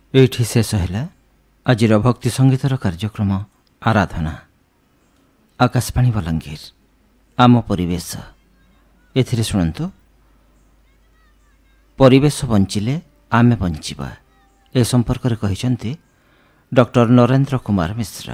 ଏଇଠି ଶେଷ ହେଲା ଆଜିର ଭକ୍ତି ସଙ୍ଗୀତର କାର୍ଯ୍ୟକ୍ରମ ଆରାଧନା। ଆକାଶବାଣୀ ବଲାଙ୍ଗୀର, ଆମ ପରିବେଶ। ଏଥିରେ ଶୁଣନ୍ତୁ, ପରିବେଶ ବଞ୍ଚିଲେ ଆମେ ବଞ୍ଚିବା। ଏ ସମ୍ପର୍କରେ କହିଛନ୍ତି ଡକ୍ଟର ନରେନ୍ଦ୍ର କୁମାର ମିଶ୍ର।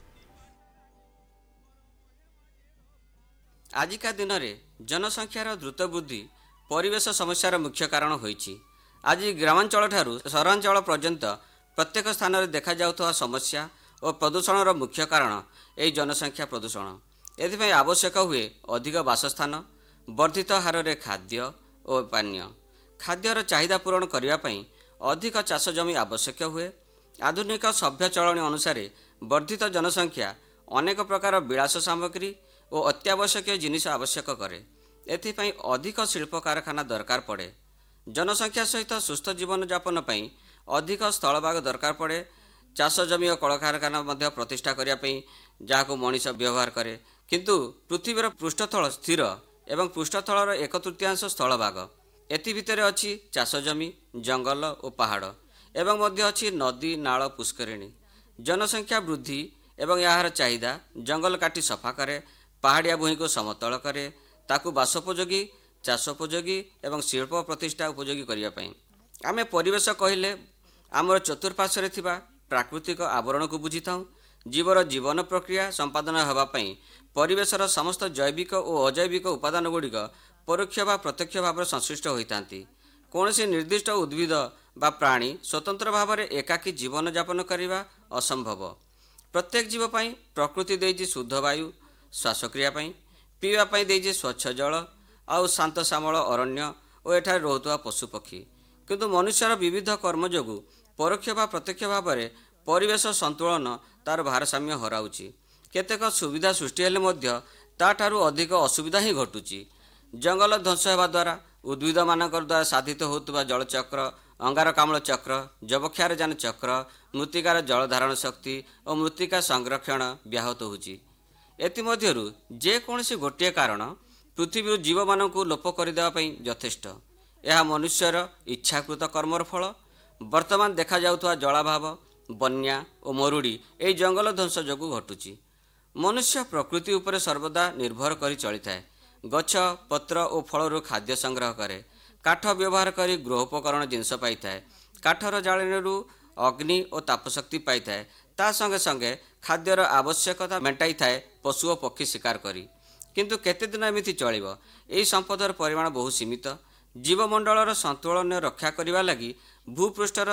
ଆଜିକା ଦିନରେ ଜନସଂଖ୍ୟାର ଦ୍ରୁତ ବୃଦ୍ଧି ପରିବେଶ ସମସ୍ୟାର ମୁଖ୍ୟ କାରଣ ହୋଇଛି। ଆଜି ଗ୍ରାମାଞ୍ଚଳଠାରୁ ସହରାଞ୍ଚଳ ପର୍ଯ୍ୟନ୍ତ ପ୍ରତ୍ୟେକ ସ୍ଥାନରେ ଦେଖାଯାଉଥିବା ସମସ୍ୟା ଓ ପ୍ରଦୂଷଣର ମୁଖ୍ୟ କାରଣ ଏହି ଜନସଂଖ୍ୟା ପ୍ରଦୂଷଣ। ଏଥିପାଇଁ ଆବଶ୍ୟକ ହୁଏ ଅଧିକ ବାସସ୍ଥାନ, ବର୍ଦ୍ଧିତ ହାରରେ ଖାଦ୍ୟ ଓ ପାନୀୟ। ଖାଦ୍ୟର ଚାହିଦା ପୂରଣ କରିବା ପାଇଁ ଅଧିକ ଚାଷ ଜମି ଆବଶ୍ୟକ ହୁଏ। ଆଧୁନିକ ସଭ୍ୟ ଚଳଣି ଅନୁସାରେ ବର୍ଦ୍ଧିତ ଜନସଂଖ୍ୟା ଅନେକ ପ୍ରକାର ବିଳାସ ସାମଗ୍ରୀ ଓ ଅତ୍ୟାବଶ୍ୟକୀୟ ଜିନିଷ ଆବଶ୍ୟକ କରେ। ଏଥିପାଇଁ ଅଧିକ ଶିଳ୍ପ କାରଖାନା ଦରକାର ପଡ଼େ। ଜନସଂଖ୍ୟା ସହିତ ସୁସ୍ଥ ଜୀବନଯାପନ ପାଇଁ ଅଧିକ ସ୍ଥଳଭାଗ ଦରକାର ପଡ଼େ। ଚାଷ ଜମି ଓ କଳକାରଖାନା ମଧ୍ୟ ପ୍ରତିଷ୍ଠା କରିବା ପାଇଁ ଯାହାକୁ ମଣିଷ ବ୍ୟବହାର କରେ। କିନ୍ତୁ ପୃଥିବୀର ପୃଷ୍ଠତଳ ସ୍ଥିର ଏବଂ ପୃଷ୍ଠତଳର 1/3 ସ୍ଥଳଭାଗ। ଏଥି ଭିତରେ ଅଛି ଚାଷ ଜମି, ଜଙ୍ଗଲ ଓ ପାହାଡ଼, ଏବଂ ମଧ୍ୟ ଅଛି ନଦୀ, ନାଳ, ପୁଷ୍କରିଣୀ। ଜନସଂଖ୍ୟା ବୃଦ୍ଧି ଏବଂ ଏହାର ଚାହିଦା ଜଙ୍ଗଲ କାଟି ସଫା କରେ, ପାହାଡ଼ିଆ ଭୂଇଁକୁ ସମତଳ କରେ, ତାକୁ ବାସୋପଯୋଗୀ, ଚାଷ ଉପଯୋଗୀ ଏବଂ ଶିଳ୍ପ ପ୍ରତିଷ୍ଠା ଉପଯୋଗୀ କରିବା ପାଇଁ। ଆମେ ପରିବେଶ କହିଲେ ଆମର ଚତୁଃପାର୍ଶ୍ୱରେ ଥିବା ପ୍ରାକୃତିକ ଆବରଣକୁ ବୁଝିଥାଉ। ଜୀବର ଜୀବନ ପ୍ରକ୍ରିୟା ସମ୍ପାଦନ ହେବା ପାଇଁ ପରିବେଶର ସମସ୍ତ ଜୈବିକ ଓ ଅଜୈବିକ ଉପାଦାନ ଗୁଡ଼ିକ ପରୋକ୍ଷ ବା ପ୍ରତ୍ୟକ୍ଷ ଭାବରେ ସଂଶ୍ଳିଷ୍ଟ ହୋଇଥାନ୍ତି। କୌଣସି ନିର୍ଦ୍ଦିଷ୍ଟ ଉଦ୍ଭିଦ ବା ପ୍ରାଣୀ ସ୍ୱତନ୍ତ୍ର ଭାବରେ ଏକାକୀ ଜୀବନଯାପନ କରିବା ଅସମ୍ଭବ। ପ୍ରତ୍ୟେକ ଜୀବ ପାଇଁ ପ୍ରକୃତି ଦେଇଛି ଶୁଦ୍ଧ ବାୟୁ ଶ୍ୱାସକ୍ରିୟା ପାଇଁ, ପିଇବା ପାଇଁ ଦେଇଛି ସ୍ୱଚ୍ଛ ଜଳ ଆଉ ଶାନ୍ତ ଶ୍ୟାମଳ ଅରଣ୍ୟ ଓ ଏଠାରେ ରହୁଥିବା ପଶୁପକ୍ଷୀ। କିନ୍ତୁ ମନୁଷ୍ୟର ବିବିଧ କର୍ମ ଯୋଗୁଁ ପରୋକ୍ଷ ବା ପ୍ରତ୍ୟକ୍ଷ ଭାବରେ ପରିବେଶ ସନ୍ତୁଳନ ତା'ର ଭାରସାମ୍ୟ ହରାଉଛି। କେତେକ ସୁବିଧା ସୃଷ୍ଟି ହେଲେ ମଧ୍ୟ ତା'ଠାରୁ ଅଧିକ ଅସୁବିଧା ହିଁ ଘଟୁଛି। ଜଙ୍ଗଲ ଧ୍ୱଂସ ହେବା ଦ୍ୱାରା ଉଦ୍ଭିଦମାନଙ୍କ ଦ୍ୱାରା ସାଧିତ ହେଉଥିବା ଜଳଚକ୍ର, ଅଙ୍ଗାରକାମ୍ଳ ଚକ୍ର, ଯବକ୍ଷାରଜାନ ଚକ୍ର, ମୃତ୍ତିକାର ଜଳ ଧାରଣ ଶକ୍ତି ଓ ମୃତ୍ତିକା ସଂରକ୍ଷଣ ବ୍ୟାହତ ହେଉଛି। ଏଥିମଧ୍ୟରୁ ଯେକୌଣସି ଗୋଟିଏ କାରଣ ପୃଥିବୀରୁ ଜୀବମାନଙ୍କୁ ଲୋପ କରିଦେବା ପାଇଁ ଯଥେଷ୍ଟ। ଏହା ମନୁଷ୍ୟର ଇଚ୍ଛାକୃତ କର୍ମର ଫଳ। ବର୍ତ୍ତମାନ ଦେଖାଯାଉଥିବା ଜଳାଭାବ, ବନ୍ୟା ଓ ମରୁଡ଼ି ଏହି ଜଙ୍ଗଲ ଧ୍ୱଂସ ଯୋଗୁଁ ଘଟୁଛି। ମନୁଷ୍ୟ ପ୍ରକୃତି ଉପରେ ସର୍ବଦା ନିର୍ଭର କରି ଚଳିଥାଏ। ଗଛ, ପତ୍ର ଓ ଫଳରୁ ଖାଦ୍ୟ ସଂଗ୍ରହ କରେ। କାଠ ବ୍ୟବହାର କରି ଗୃହୋପକରଣ ଜିନିଷ ପାଇଥାଏ। କାଠର ଜାଳେଣୀରୁ ଅଗ୍ନି ଓ ତାପଶକ୍ତି ପାଇଥାଏ। ତା ସଙ୍ଗେ ସଙ୍ଗେ ଖାଦ୍ୟର ଆବଶ୍ୟକତା ମେଣ୍ଟାଇଥାଏ ପଶୁ ଓ ପକ୍ଷୀ ଶିକାର କରି। କିନ୍ତୁ କେତେଦିନ ଏମିତି ଚଳିବ? ଏହି ସମ୍ପଦର ପରିମାଣ ବହୁ ସୀମିତ। ଜୀବମଣ୍ଡଳର ସନ୍ତୁଳନ ରକ୍ଷା କରିବା ଲାଗି ଭୂପୃଷ୍ଠର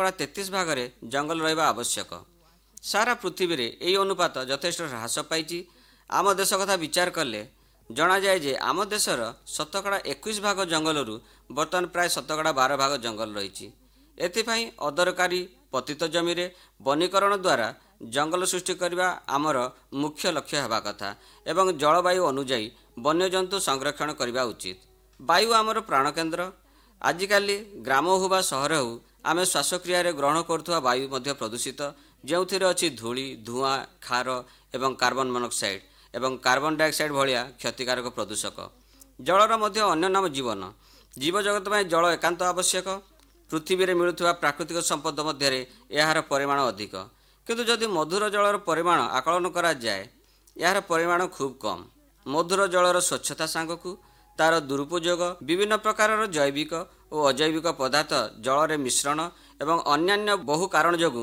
33% ଜଙ୍ଗଲ ରହିବା ଆବଶ୍ୟକ। ସାରା ପୃଥିବୀରେ ଏହି ଅନୁପାତ ଯଥେଷ୍ଟ ହ୍ରାସ ପାଇଛି। ଆମ ଦେଶ କଥା ବିଚାର କଲେ ଜଣାଯାଏ ଯେ ଆମ ଦେଶର 21% ଜଙ୍ଗଲରୁ ବର୍ତ୍ତମାନ ପ୍ରାୟ 12% ଜଙ୍ଗଲ ରହିଛି। ଏଥିପାଇଁ ଅଦରକାରୀ ପତିତ ଜମିରେ ବନୀକରଣ ଦ୍ୱାରା ଜଙ୍ଗଲ ସୃଷ୍ଟି କରିବା ଆମର ମୁଖ୍ୟ ଲକ୍ଷ୍ୟ ହେବା କଥା ଏବଂ ଜଳବାୟୁ ଅନୁଯାୟୀ ବନ୍ୟଜନ୍ତୁ ସଂରକ୍ଷଣ କରିବା ଉଚିତ। ବାୟୁ ଆମର ପ୍ରାଣକେନ୍ଦ୍ର। ଆଜିକାଲି ଗ୍ରାମ ହେଉ ବା ସହର ହେଉ, ଆମେ ଶ୍ୱାସକ୍ରିୟାରେ ଗ୍ରହଣ କରୁଥିବା ବାୟୁ ମଧ୍ୟ ପ୍ରଦୂଷିତ, ଯେଉଁଥିରେ ଅଛି ଧୂଳି, ଧୂଆଁ, କ୍ଷାର ଏବଂ କାର୍ବନ ମନୋକ୍ସାଇଡ୍ ଏବଂ କାର୍ବନ ଡାଇଅକ୍ସାଇଡ୍ ଭଳିଆ କ୍ଷତିକାରକ ପ୍ରଦୂଷକ। ଜଳର ମଧ୍ୟ ଅନ୍ୟ ନାମ ଜୀବନ। ଜୀବଜଗତ ପାଇଁ ଜଳ ଏକାନ୍ତ ଆବଶ୍ୟକ। ପୃଥିବୀରେ ମିଳୁଥିବା ପ୍ରାକୃତିକ ସମ୍ପଦ ମଧ୍ୟରେ ଏହାର ପରିମାଣ ଅଧିକ। କିନ୍ତୁ ଯଦି ମଧୁର ଜଳର ପରିମାଣ ଆକଳନ କରାଯାଏ, ଏହାର ପରିମାଣ ଖୁବ୍ କମ୍। ମଧୁର ଜଳର ସ୍ୱଚ୍ଛତା ସାଙ୍ଗକୁ ତା'ର ଦୁରୁପଯୋଗ, ବିଭିନ୍ନ ପ୍ରକାରର ଜୈବିକ ଓ ଅଜୈବିକ ପଦାର୍ଥ ଜଳରେ ମିଶ୍ରଣ ଏବଂ ଅନ୍ୟାନ୍ୟ ବହୁ କାରଣ ଯୋଗୁଁ